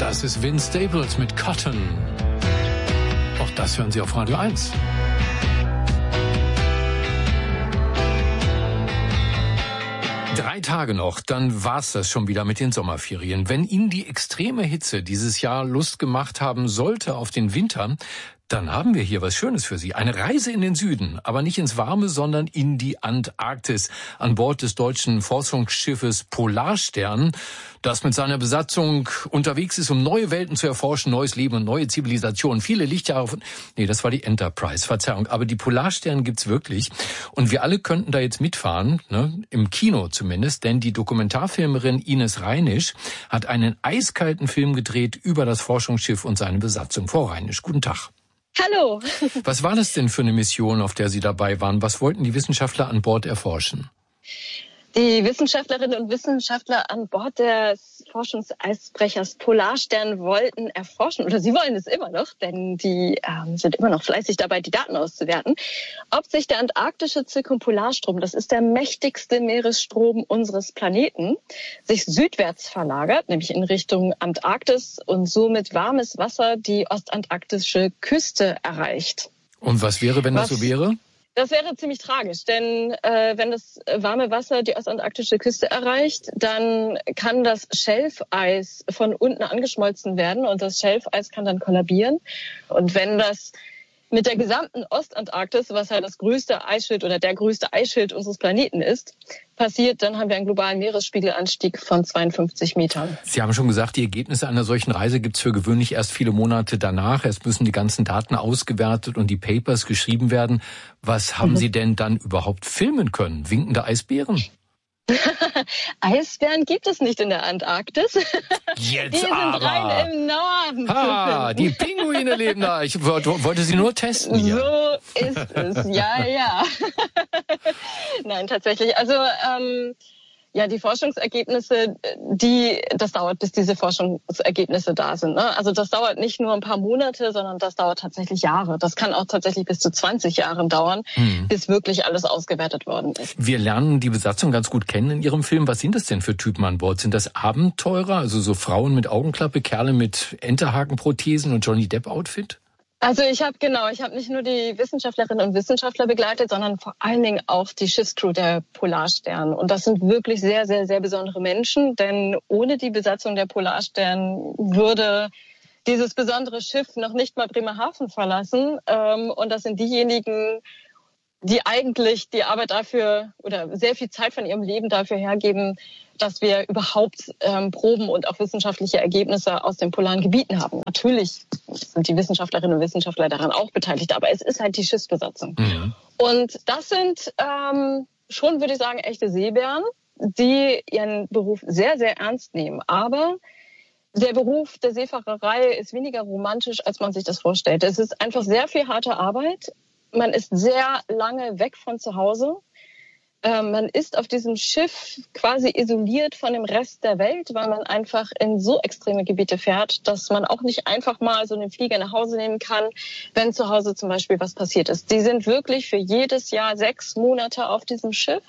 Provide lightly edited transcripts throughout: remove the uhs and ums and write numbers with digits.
Das ist Vince Staples mit Cotton. Auch das hören Sie auf Radio 1. Drei Tage noch, dann war's das schon wieder mit den Sommerferien. Wenn Ihnen die extreme Hitze dieses Jahr Lust gemacht haben sollte auf den Winter, dann haben wir hier was Schönes für Sie. Eine Reise in den Süden, aber nicht ins Warme, sondern in die Antarktis. An Bord des deutschen Forschungsschiffes Polarstern, das mit seiner Besatzung unterwegs ist, um neue Welten zu erforschen, neues Leben und neue Zivilisationen. Viele Lichtjahre das war die Enterprise, Verzeihung. Aber die Polarstern gibt's wirklich. Und wir alle könnten da jetzt mitfahren, ne? Im Kino zumindest, denn die Dokumentarfilmerin Ines Reinisch hat einen eiskalten Film gedreht über das Forschungsschiff und seine Besatzung. Frau Reinisch, guten Tag. Hallo. Was war das denn für eine Mission, auf der Sie dabei waren? Was wollten die Wissenschaftler an Bord erforschen? Die Wissenschaftlerinnen und Wissenschaftler an Bord des Forschungseisbrechers Polarstern wollten erforschen, oder sie wollen es immer noch, denn die sind immer noch fleißig dabei, die Daten auszuwerten, ob sich der antarktische Zirkumpolarstrom, das ist der mächtigste Meeresstrom unseres Planeten, sich südwärts verlagert, nämlich in Richtung Antarktis und somit warmes Wasser die ostantarktische Küste erreicht. Und was wäre, wenn das so wäre? Das wäre ziemlich tragisch, denn wenn das warme Wasser die ostantarktische Küste erreicht, dann kann das Schelfeis von unten angeschmolzen werden und das Schelfeis kann dann kollabieren. Und wenn das mit der gesamten Ostantarktis, was halt das größte Eisschild oder der größte Eisschild unseres Planeten ist, passiert, dann haben wir einen globalen Meeresspiegelanstieg von 52 Metern. Sie haben schon gesagt, die Ergebnisse einer solchen Reise gibt's für gewöhnlich erst viele Monate danach. Erst müssen die ganzen Daten ausgewertet und die Papers geschrieben werden. Was haben Sie denn dann überhaupt filmen können? Winkende Eisbären? Eisbären gibt es nicht in der Antarktis. Jetzt die sind aber. rein im Norden. Ah, die Pinguine leben da. Ich wollte sie nur testen hier. So ist es, ja. Nein, tatsächlich. Also die Forschungsergebnisse, das dauert, bis diese Forschungsergebnisse da sind. Ne? Also das dauert nicht nur ein paar Monate, sondern das dauert tatsächlich Jahre. Das kann auch tatsächlich bis zu 20 Jahren dauern, bis wirklich alles ausgewertet worden ist. Wir lernen die Besatzung ganz gut kennen in Ihrem Film. Was sind das denn für Typen an Bord? Sind das Abenteurer, also so Frauen mit Augenklappe, Kerle mit Enterhakenprothesen und Johnny Depp-Outfit? Also ich habe nicht nur die Wissenschaftlerinnen und Wissenschaftler begleitet, sondern vor allen Dingen auch die Schiffscrew der Polarstern. Und das sind wirklich sehr, sehr, sehr besondere Menschen, denn ohne die Besatzung der Polarstern würde dieses besondere Schiff noch nicht mal Bremerhaven verlassen. Und das sind diejenigen, die eigentlich die Arbeit dafür oder sehr viel Zeit von ihrem Leben dafür hergeben, dass wir überhaupt Proben und auch wissenschaftliche Ergebnisse aus den polaren Gebieten haben. Natürlich sind die Wissenschaftlerinnen und Wissenschaftler daran auch beteiligt, aber es ist halt die Schiffsbesatzung. Mhm. Und das sind schon, würde ich sagen, echte Seebären, die ihren Beruf sehr, sehr ernst nehmen. Aber der Beruf der Seefahrerei ist weniger romantisch, als man sich das vorstellt. Es ist einfach sehr viel harte Arbeit. Man ist sehr lange weg von zu Hause. Man ist auf diesem Schiff quasi isoliert von dem Rest der Welt, weil man einfach in so extreme Gebiete fährt, dass man auch nicht einfach mal so einen Flieger nach Hause nehmen kann, wenn zu Hause zum Beispiel was passiert ist. Die sind wirklich für jedes Jahr 6 Monate auf diesem Schiff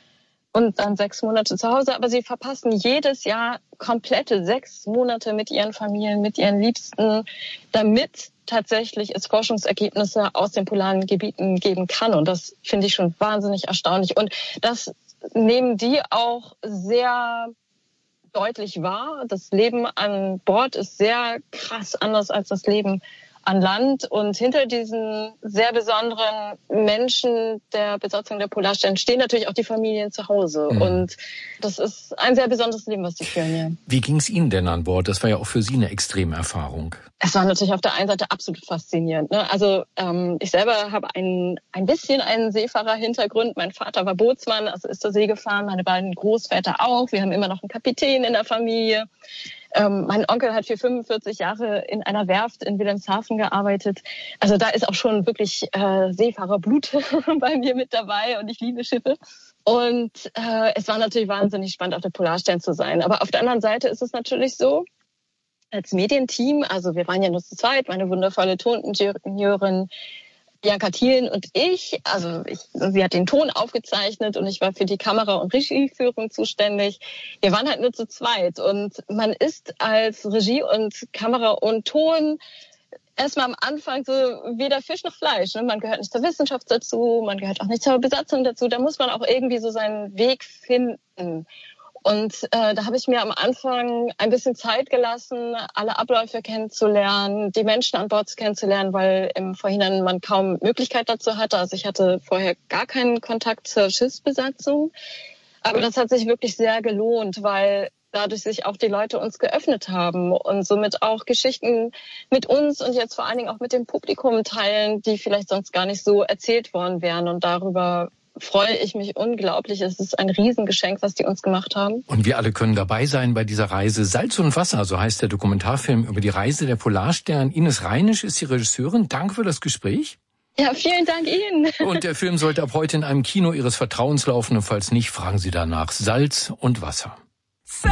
und dann 6 Monate zu Hause. Aber sie verpassen jedes Jahr komplette 6 Monate mit ihren Familien, mit ihren Liebsten, damit tatsächlich es Forschungsergebnisse aus den polaren Gebieten geben kann. Und das finde ich schon wahnsinnig erstaunlich. Und das nehmen die auch sehr deutlich wahr. Das Leben an Bord ist sehr krass anders als das Leben an Land. Und hinter diesen sehr besonderen Menschen der Besatzung der Polarstern stehen natürlich auch die Familien zu Hause. Mhm. Und das ist ein sehr besonderes Leben, was sie führen hier. Wie ging es Ihnen denn an Bord? Das war ja auch für Sie eine extreme Erfahrung. Es war natürlich auf der einen Seite absolut faszinierend. Ne? Also ich selber habe ein bisschen einen Seefahrerhintergrund. Mein Vater war Bootsmann, also ist zur See gefahren. Meine beiden Großväter auch. Wir haben immer noch einen Kapitän in der Familie. Mein Onkel hat für 45 Jahre in einer Werft in Wilhelmshaven gearbeitet. Also da ist auch schon wirklich Seefahrerblut bei mir mit dabei und ich liebe Schiffe. Und es war natürlich wahnsinnig spannend, auf der Polarstern zu sein. Aber auf der anderen Seite ist es natürlich so, als Medienteam, also wir waren ja nur zu zweit, meine wundervolle Toningenieurin Bianca Thielen und sie hat den Ton aufgezeichnet und ich war für die Kamera- und Regieführung zuständig. Wir waren halt nur zu zweit und man ist als Regie und Kamera und Ton erstmal am Anfang so weder Fisch noch Fleisch. Ne? Man gehört nicht zur Wissenschaft dazu, man gehört auch nicht zur Besatzung dazu. Da muss man auch irgendwie so seinen Weg finden. Und da habe ich mir am Anfang ein bisschen Zeit gelassen, alle Abläufe kennenzulernen, die Menschen an Bord kennenzulernen, weil im Vorhinein man kaum Möglichkeit dazu hatte. Also ich hatte vorher gar keinen Kontakt zur Schiffsbesatzung. Aber das hat sich wirklich sehr gelohnt, weil dadurch sich auch die Leute uns geöffnet haben und somit auch Geschichten mit uns und jetzt vor allen Dingen auch mit dem Publikum teilen, die vielleicht sonst gar nicht so erzählt worden wären. Und darüber freue ich mich unglaublich. Es ist ein Riesengeschenk, was die uns gemacht haben. Und wir alle können dabei sein bei dieser Reise. Salz und Wasser, so heißt der Dokumentarfilm über die Reise der Polarstern. Ines Reinisch ist die Regisseurin. Danke für das Gespräch. Ja, vielen Dank Ihnen. Und der Film sollte ab heute in einem Kino Ihres Vertrauens laufen. Und falls nicht, fragen Sie danach. Salz und Wasser.